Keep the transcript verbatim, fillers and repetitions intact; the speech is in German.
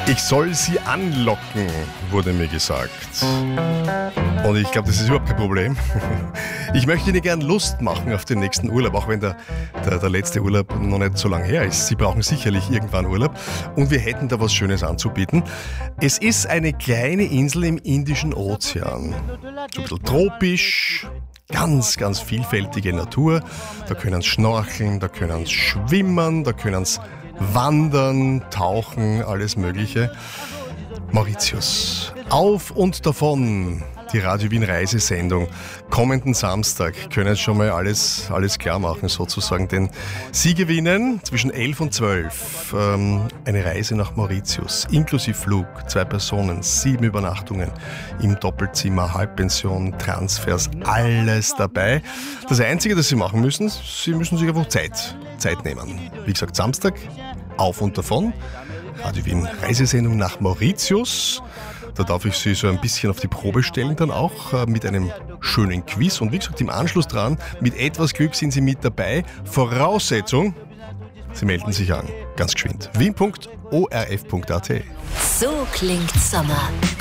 Ich soll sie anlocken, wurde mir gesagt. Und ich glaube, das ist überhaupt kein Problem. Ich möchte Ihnen gern Lust machen auf den nächsten Urlaub, auch wenn der, der, der letzte Urlaub noch nicht so lange her ist. Sie brauchen sicherlich irgendwann Urlaub und wir hätten da was Schönes anzubieten. Es ist eine kleine Insel im Indischen Ozean. So ein bisschen tropisch, ganz, ganz vielfältige Natur. Da können Sie schnorcheln, da können Sie schwimmen, da können Sie wandern, tauchen, alles Mögliche. Mauritius. Auf und davon. Die Radio Wien Reisesendung. Kommenden Samstag können schon mal alles, alles klar machen sozusagen, denn Sie gewinnen zwischen elf und zwölf ähm, eine Reise nach Mauritius, inklusive Flug, zwei Personen, sieben Übernachtungen im Doppelzimmer, Halbpension, Transfers, alles dabei. Das Einzige, das Sie machen müssen, Sie müssen sich einfach Zeit, Zeit nehmen. Wie gesagt, Samstag, auf und davon. Radio Wien Reisesendung nach Mauritius. Da darf ich Sie so ein bisschen auf die Probe stellen, dann auch äh, mit einem schönen Quiz. Und wie gesagt, im Anschluss dran, mit etwas Glück sind Sie mit dabei. Voraussetzung, Sie melden sich an. Ganz geschwind. wien punkt o r f punkt a t. So klingt Sommer.